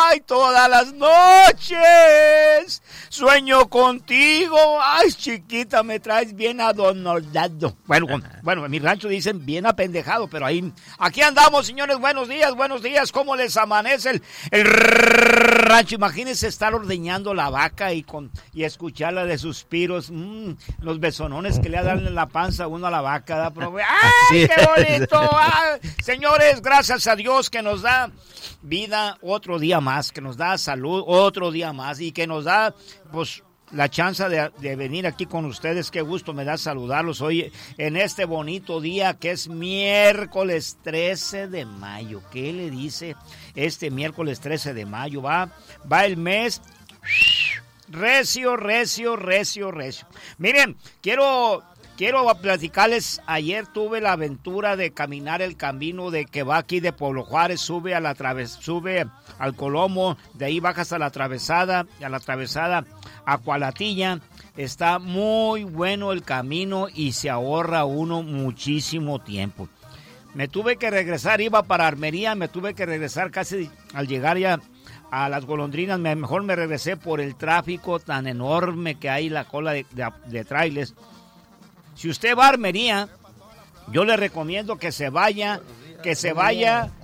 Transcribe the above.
Ay, todas las noches sueño contigo. Ay, chiquita, me traes bien adornado. Bueno, en mi rancho dicen bien apendejado, pero aquí andamos, señores. Buenos días. ¿Cómo les amanece el rancho? Imagínense estar ordeñando la vaca y escucharla de suspiros, los besonones que le dan en la panza a uno a la vaca, ¿da? ¡Ay, qué bonito! ¡Ay! Señores, gracias a Dios que nos da vida otro día más, que nos da salud otro día más y que nos da, pues, la chance de venir aquí con ustedes. Qué gusto me da saludarlos hoy en este bonito día que es miércoles 13 de mayo. ¿Qué le dice este miércoles 13 de mayo? Va el mes recio. Miren, quiero platicarles, ayer tuve la aventura de caminar el camino que va aquí de Pueblo Juárez, sube al Colomo, de ahí bajas a la atravesada a Cualatilla. Está muy bueno el camino y se ahorra uno muchísimo tiempo. Me tuve que regresar, iba para Armería, me tuve que regresar casi al llegar ya a Las Golondrinas. Mejor me regresé por el tráfico tan enorme que hay, la cola de trailers. Si usted va a Armería, yo le recomiendo que se vaya